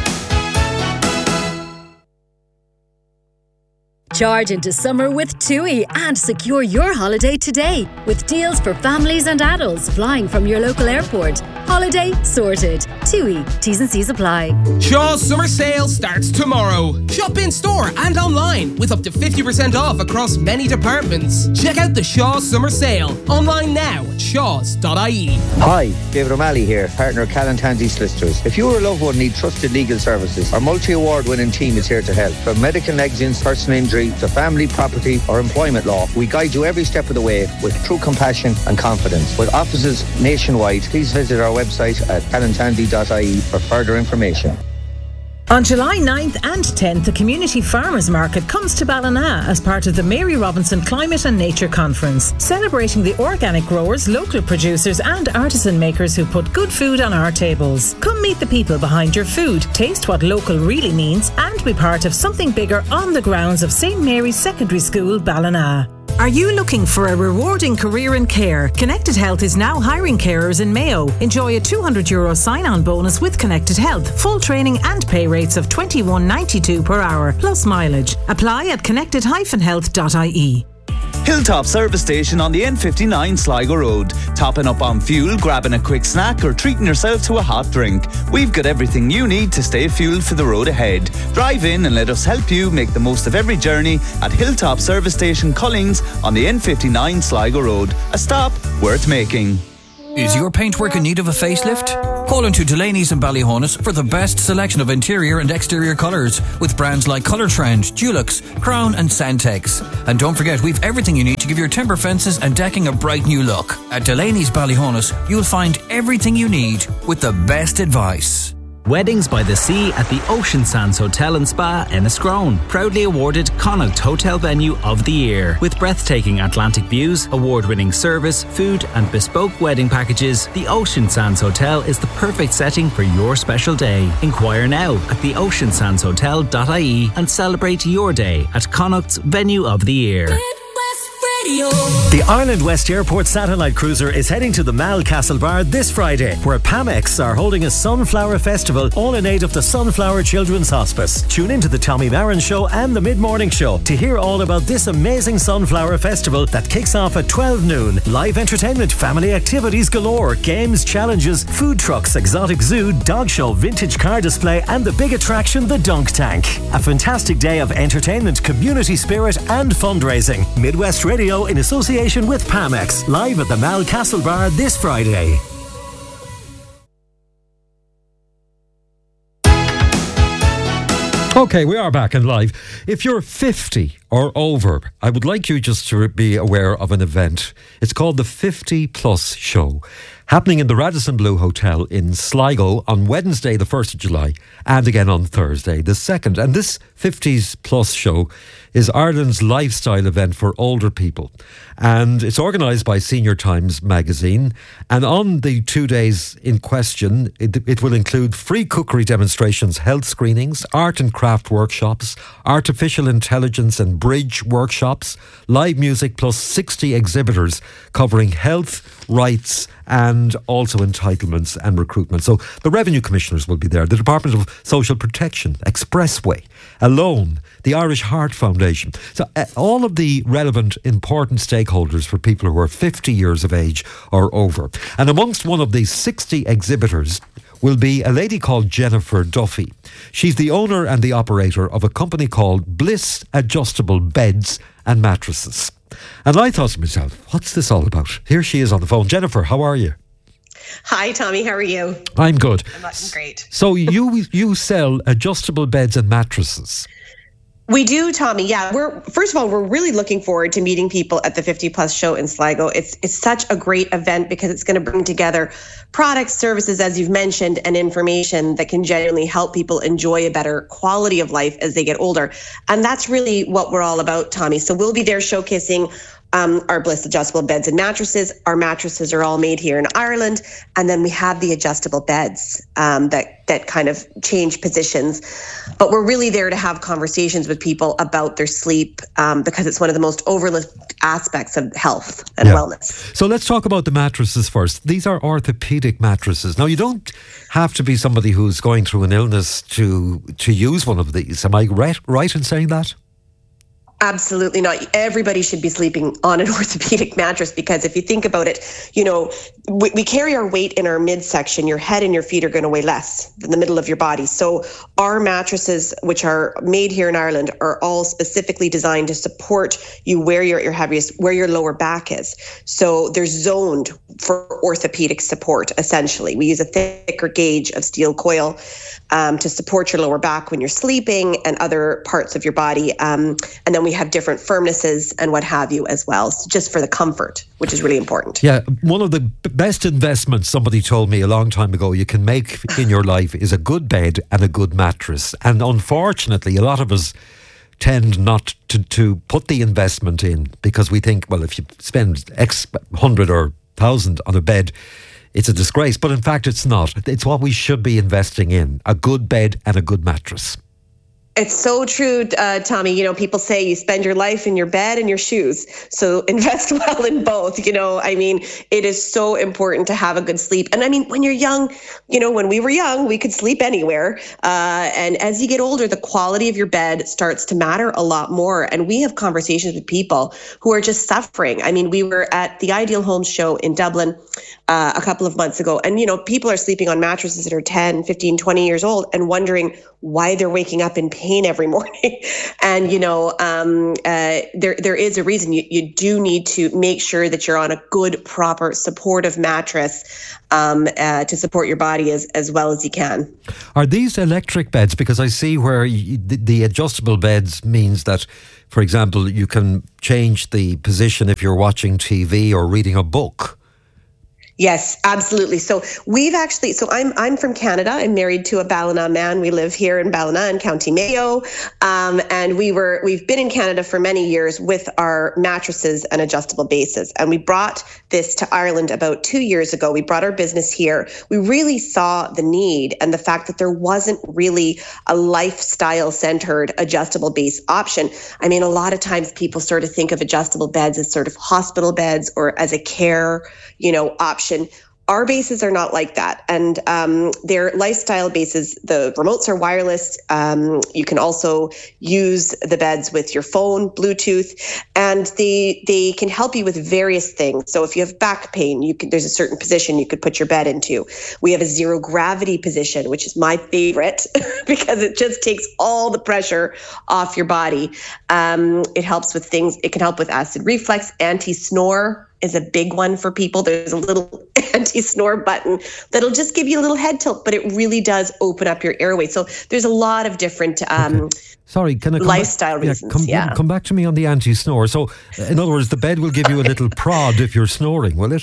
Charge into summer with TUI and secure your holiday today with deals for families and adults flying from your local airport. Holiday sorted. TUI. T's and C's apply. Shaw's summer sale starts tomorrow. Shop in store and online with up to 50% off across many departments. Check out the Shaw's summer sale online now at shaws.ie. Hi, David O'Malley here, partner of Callan Tansey Solicitors. If you or a loved one need trusted legal services, our multi-award winning team is here to help. From medical negligence, personal injury to family, property or employment law, we guide you every step of the way with true compassion and confidence. With offices nationwide, please visit our website at callantandy.ie for further information. On July 9th and 10th, the Community Farmers Market comes to Ballina as part of the Mary Robinson Climate and Nature Conference, celebrating the organic growers, local producers and artisan makers who put good food on our tables. Come meet the people behind your food, taste what local really means and be part of something bigger on the grounds of St Mary's Secondary School, Ballina. Are you looking for a rewarding career in care? Connected Health is now hiring carers in Mayo. Enjoy a €200 sign-on bonus with Connected Health. Full training and pay rates of $21.92 per hour, plus mileage. Apply at connected-health.ie. Hilltop Service Station on the N59 Sligo Road. Topping up on fuel, grabbing a quick snack or treating yourself to a hot drink. We've got everything you need to stay fueled for the road ahead. Drive in and let us help you make the most of every journey at Hilltop Service Station Collings on the N59 Sligo Road. A stop worth making. Is your paintwork in need of a facelift? Call into Delaney's in Ballyhonus for the best selection of interior and exterior colours with brands like Colour Trend, Dulux, Crown and Santex. And don't forget, we've everything you need to give your timber fences and decking a bright new look. At Delaney's Ballyhonus, you'll find everything you need with the best advice. Weddings by the Sea at the Ocean Sands Hotel and Spa, Enniscrone. Proudly awarded Connacht Hotel Venue of the Year. With breathtaking Atlantic views, award-winning service, food and bespoke wedding packages, the Ocean Sands Hotel is the perfect setting for your special day. Inquire now at theoceansandshotel.ie and celebrate your day at Connacht's Venue of the Year. The Ireland West Airport Satellite Cruiser is heading to the Mal Castlebar this Friday, where Pamex are holding a Sunflower Festival, all in aid of the Sunflower Children's Hospice. Tune into the Tommy Maron Show and the Mid-Morning Show to hear all about this amazing Sunflower Festival that kicks off at 12 noon. Live entertainment, family activities galore, games, challenges, food trucks, exotic zoo, dog show, vintage car display and the big attraction, the Dunk Tank. A fantastic day of entertainment, community spirit and fundraising. Midwest Radio in association with Pamex, live at the Mal Castlebar this Friday. Okay, we are back and live. If you're 50 or over, I would like you just to be aware of an event. It's called the 50 Plus Show, happening in the Radisson Blu Hotel in Sligo on Wednesday, the 1st of July, and again on Thursday, the 2nd. And this 50s Plus Show is Ireland's lifestyle event for older people. And it's organised by Senior Times magazine. And on the 2 days in question, it will include free cookery demonstrations, health screenings, art and craft workshops, artificial intelligence and bridge workshops, live music, plus 60 exhibitors covering health, rights and also entitlements and recruitment. So the Revenue Commissioners will be there, the Department of Social Protection, Expressway, Alone, the Irish Heart Foundation. So all of the relevant, important stakeholders for people who are 50 years of age or over. And amongst one of these 60 exhibitors will be a lady called Jennifer Duffy. She's the owner and the operator of a company called Bliss Adjustable Beds and Mattresses. And I thought to myself, what's this all about? Here she is on the phone. Jennifer, how are you? Hi, Tommy. How are you? I'm good. I'm great. So you sell adjustable beds and mattresses. We do, Tommy. Yeah, first of all, we're really looking forward to meeting people at the 50 Plus Show in Sligo. It's such a great event because it's going to bring together products, services, as you've mentioned, and information that can genuinely help people enjoy a better quality of life as they get older. And that's really what we're all about, Tommy. So we'll be there showcasing our Bliss adjustable beds and mattresses. Our mattresses are all made here in Ireland. And then we have the adjustable beds that kind of change positions. But we're really there to have conversations with people about their sleep because it's one of the most overlooked aspects of health and wellness. So let's talk about the mattresses first. These are orthopedic mattresses. Now, you don't have to be somebody who's going through an illness to use one of these. Am I right in saying that? Absolutely not. Everybody should be sleeping on an orthopedic mattress, because if you think about it, we carry our weight in our midsection. Your head and your feet are going to weigh less than the middle of your body. So our mattresses, which are made here in Ireland, are all specifically designed to support you where you're at your heaviest, where your lower back is. So they're zoned for orthopedic support, essentially. We use a thicker gauge of steel coil to support your lower back when you're sleeping and other parts of your body. And then we have different firmnesses and what have you as well, so just for the comfort, which is really important. Yeah, one of the best investments somebody told me a long time ago you can make in your life is a good bed and a good mattress. And unfortunately, a lot of us tend not to put the investment in, because we think, well, if you spend X 100 or 1,000 on a bed, it's a disgrace. But in fact, it's not. It's what we should be investing in: a good bed and a good mattress. It's so true, Tommy. People say you spend your life in your bed and your shoes. So invest well in both. It is so important to have a good sleep. And when you're young, when we were young, we could sleep anywhere. And as you get older, the quality of your bed starts to matter a lot more. And we have conversations with people who are just suffering. We were at the Ideal Homes show in Dublin a couple of months ago. And, people are sleeping on mattresses that are 10, 15, 20 years old and wondering why they're waking up in pain every morning. And, there is a reason. You do need to make sure that you're on a good, proper, supportive mattress to support your body as well as you can. Are these electric beds? Because I see where the adjustable beds means that, for example, you can change the position if you're watching TV or reading a book. Yes, absolutely. So I'm from Canada. I'm married to a Ballina man. We live here in Ballina in County Mayo. And we've been in Canada for many years with our mattresses and adjustable bases. And we brought this to Ireland about 2 years ago. We brought our business here. We really saw the need and the fact that there wasn't really a lifestyle centered adjustable base option. A lot of times people sort of think of adjustable beds as sort of hospital beds or as a care, option. Our bases are not like that. And they're lifestyle bases. The remotes are wireless. You can also use the beds with your phone, Bluetooth, and they can help you with various things. So if you have back pain, there's a certain position you could put your bed into. We have a zero gravity position, which is my favorite because it just takes all the pressure off your body. It helps with things. It can help with acid reflux. Anti-snore is a big one for people. There's a little anti-snore button that'll just give you a little head tilt, but it really does open up your airway. So there's a lot of different Sorry, can I lifestyle reasons. Come back to me on the anti-snore. So, in other words, the bed will give you a little prod if you're snoring, will it?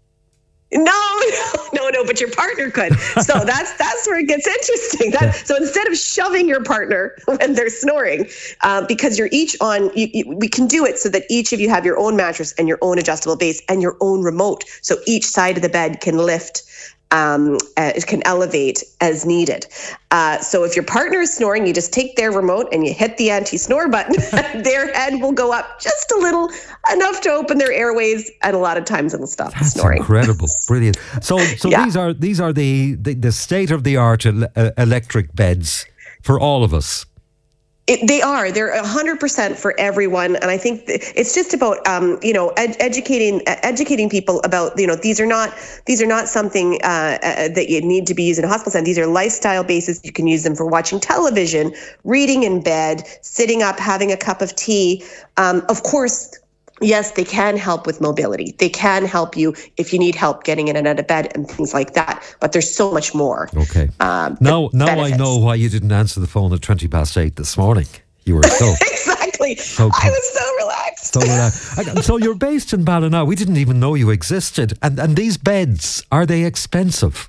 No, but your partner could. So that's where it gets interesting. So instead of shoving your partner when they're snoring, because you're each on, we can do it so that each of you have your own mattress and your own adjustable base and your own remote. So each side of the bed can lift. It can elevate as needed. So if your partner is snoring, you just take their remote and you hit the anti-snore button. Their head will go up just a little, enough to open their airways, and a lot of times it'll stop the snoring. Incredible, brilliant. So yeah. these are the state of the art electric beds for all of us. They're 100% for everyone. And I think it's just about, educating people about, these are not something that you need to be used in a hospital setting. These are lifestyle bases. You can use them for watching television, reading in bed, sitting up, having a cup of tea. Of course, yes, they can help with mobility. They can help you if you need help getting in and out of bed and things like that. But there's so much more. Okay. Now I know why you didn't answer the phone at 8:20 this morning. You were so... Exactly. I was so relaxed. So you're based in Ballina. We didn't even know you existed. And these beds, are they expensive?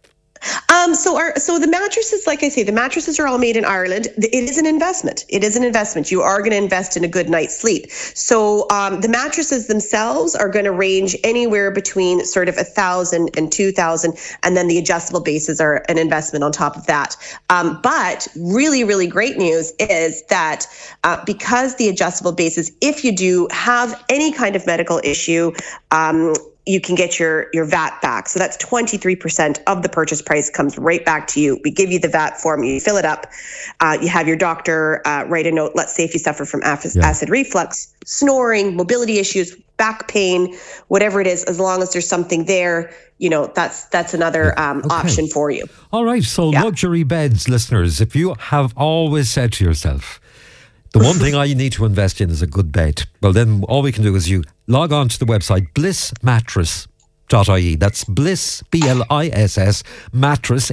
So the mattresses, like I say, the mattresses are all made in Ireland. It is an investment. You are going to invest in a good night's sleep. So the mattresses themselves are going to range anywhere between sort of 1,000 and 2,000, and then the adjustable bases are an investment on top of that. But really, really great news is that because the adjustable bases, if you do have any kind of medical issue, you can get your VAT back. So that's 23% of the purchase price comes right back to you. We give you the VAT form, you fill it up, you have your doctor write a note. Let's say if you suffer from acid reflux, snoring, mobility issues, back pain, whatever it is, as long as there's something there, that's another option for you. All right, so luxury beds, listeners, if you have always said to yourself, the one thing I need to invest in is a good bed, well then all we can do is you log on to the website blissmattress.ie. That's Bliss, BLISS, mattress,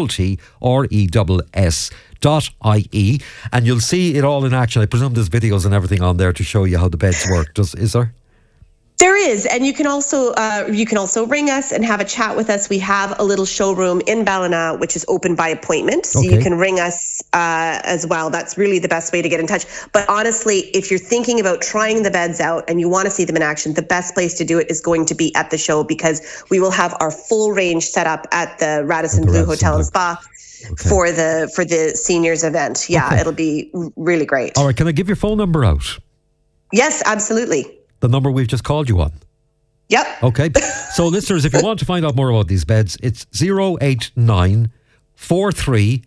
MATTRESS.ie, and you'll see it all in action. I presume there's videos and everything on there to show you how the beds work. Is there? There is, and you can also ring us and have a chat with us. We have a little showroom in Ballina, which is open by appointment, so you can ring us as well. That's really the best way to get in touch. But honestly, if you're thinking about trying the beds out and you want to see them in action, the best place to do it is going to be at the show, because we will have our full range set up at the Radisson Blu Hotel and Spa. For the seniors event. It'll be really great. All right, can I give your phone number out? Yes, absolutely. The number we've just called you on? Yep. Okay. So listeners, if you want to find out more about these beds, it's 089 43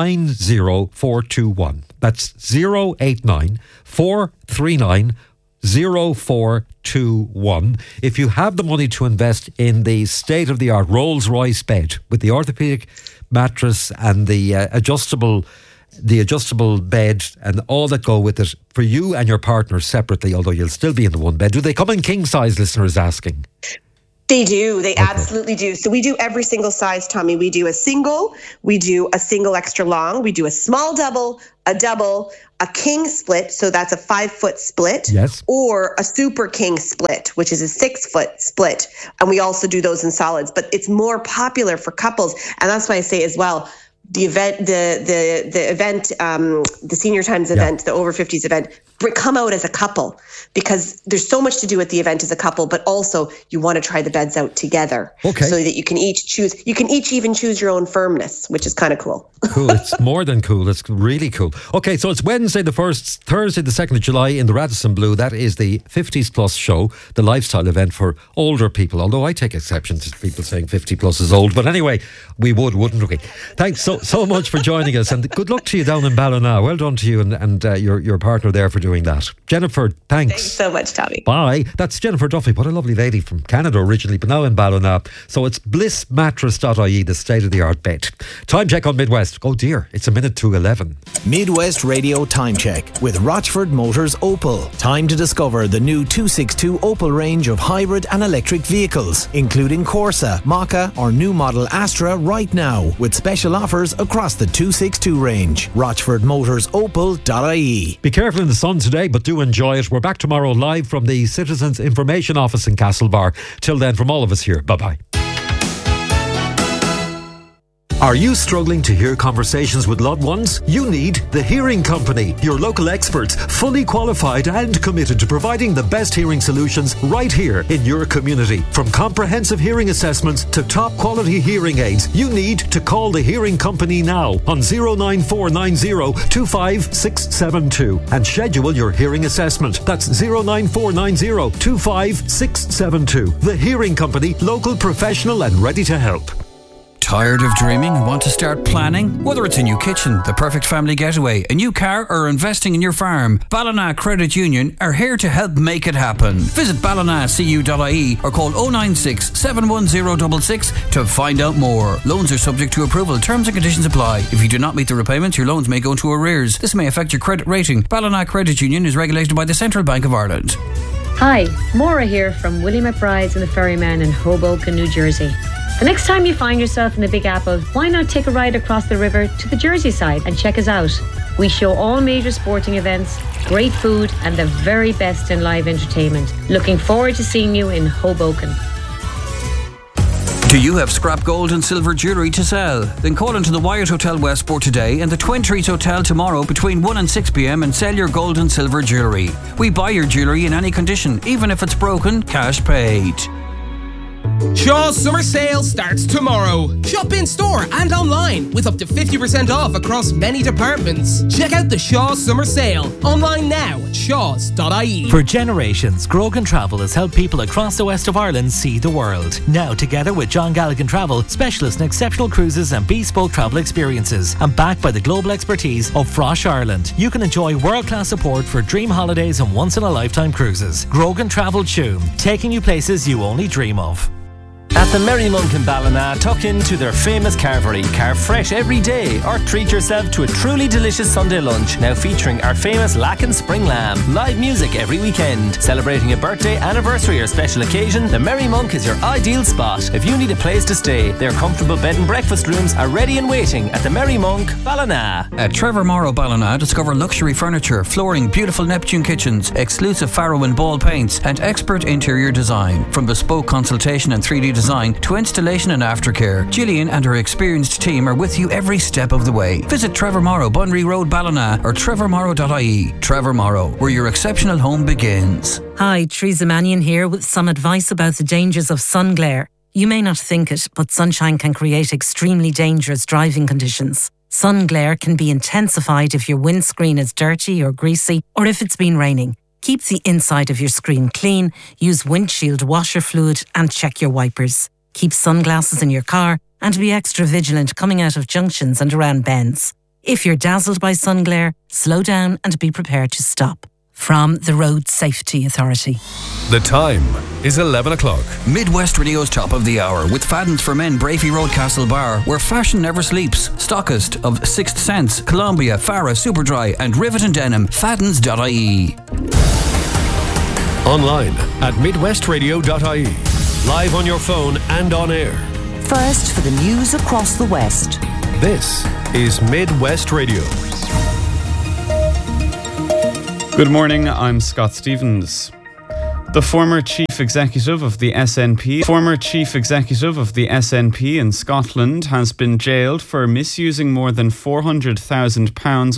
90421. That's 089 439 0421. If you have the money to invest in the state-of-the-art Rolls-Royce bed with the orthopedic mattress and the adjustable bed and all that go with it for you and your partner separately, although you'll still be in the one bed. Do they come in king size, listeners asking? They do. They absolutely do. So we do every single size, Tommy. We do a single, we do a single extra long, we do a small double, a king split, so that's a 5-foot split, or a super king split, which is a 6-foot split. And we also do those in solids, but it's more popular for couples. And that's why I say as well, the event, the Senior Times event, the Over 50s event, come out as a couple, because there's so much to do at the event as a couple, but also you want to try the beds out together, so that you can each even choose your own firmness, which is kind of cool. Cool. It's more than cool. It's really cool. Okay, so it's Wednesday the 1st, Thursday the 2nd of July in the Radisson Blu. That is the 50s Plus show, the lifestyle event for older people, although I take exception to people saying 50 plus is old, but anyway, we wouldn't we? Thanks so much for joining us, and good luck to you down in Ballina. Well done to you and your partner there for doing that. Jennifer, thanks so much, Tommy. Bye. That's Jennifer Duffy. What a lovely lady from Canada originally, but now in Ballina. So it's blissmattress.ie, the state-of-the-art bed. Time check on Midwest. Oh dear, it's 11:11. Midwest Radio Time Check with Rochford Motors Opel. Time to discover the new 262 Opel range of hybrid and electric vehicles, including Corsa, Maka or new model Astra right now, with special offers across the 262 range. RochfordMotorsOpel.ie. Be careful in the sun today, but do enjoy it. We're back tomorrow live from the Citizens Information Office in Castlebar. Till then, from all of us here, bye-bye. Are you struggling to hear conversations with loved ones? You need The Hearing Company, your local experts, fully qualified and committed to providing the best hearing solutions right here in your community. From comprehensive hearing assessments to top quality hearing aids, you need to call The Hearing Company now on 09490 25672 and schedule your hearing assessment. That's 09490 25672. The Hearing Company, local, professional and ready to help. Tired of dreaming and want to start planning? Whether it's a new kitchen, the perfect family getaway, a new car or investing in your farm, Ballina Credit Union are here to help make it happen. Visit ballinacu.ie or call 096 71066 to find out more. Loans are subject to approval. Terms and conditions apply. If you do not meet the repayments, your loans may go into arrears. This may affect your credit rating. Ballina Credit Union is regulated by the Central Bank of Ireland. Hi, Maura here from Willie McBride's and the Ferryman in Hoboken, New Jersey. The next time you find yourself in the Big Apple, why not take a ride across the river to the Jersey side and check us out? We show all major sporting events, great food and the very best in live entertainment. Looking forward to seeing you in Hoboken. Do you have scrap gold and silver jewellery to sell? Then call into the Wyatt Hotel Westport today and the Twin Trees Hotel tomorrow between 1 and 6 p.m. and sell your gold and silver jewellery. We buy your jewellery in any condition, even if it's broken, cash paid. Shaw's summer sale starts tomorrow. Shop in store and online with up to 50% off across many departments. Check out the Shaw's summer sale online now at shaws.ie. For generations, Grogan Travel has helped people across the west of Ireland see the world. Now, together with John Galligan Travel, specialists in exceptional cruises and bespoke travel experiences, and backed by the global expertise of Frosh Ireland, you can enjoy world-class support for dream holidays and once-in-a-lifetime cruises. Grogan Travel Tuam, taking you places you only dream of. At the Merry Monk in Ballina, tuck into their famous carvery. Carve fresh every day or treat yourself to a truly delicious Sunday lunch, now featuring our famous Lacken Spring Lamb. Live music every weekend. Celebrating a birthday, anniversary or special occasion, the Merry Monk is your ideal spot. If you need a place to stay, their comfortable bed and breakfast rooms are ready and waiting at the Merry Monk, Ballina. At Trevor Morrow Ballina, discover luxury furniture, flooring, beautiful Neptune kitchens, exclusive Farrow and Ball paints and expert interior design. From bespoke consultation and 3D design to installation and aftercare, Gillian and her experienced team are with you every step of the way. Visit Trevor Morrow, Bunry Road, Ballina or trevormorrow.ie. Trevor Morrow, where your exceptional home begins. Hi, Teresa Mannion here with some advice about the dangers of sun glare. You may not think it, but sunshine can create extremely dangerous driving conditions. Sun glare can be intensified if your windscreen is dirty or greasy, or if it's been raining. Keep the inside of your screen clean, use windshield washer fluid and check your wipers. Keep sunglasses in your car and be extra vigilant coming out of junctions and around bends. If you're dazzled by sun glare, slow down and be prepared to stop. From the Road Safety Authority. The time is 11 o'clock. Midwest Radio's Top of the Hour with Fadden's for Men, Brafey Road, Castle Bar, where fashion never sleeps. Stockist of Sixth Sense, Columbia, Farah, Superdry and Rivet and Denim. Faddens.ie. Online at midwestradio.ie. Live on your phone and on air. First for the news across the West. This is Midwest Radio. Good morning, I'm Scott Stevens. The former chief executive of the SNP in Scotland has been jailed for misusing more than £400,000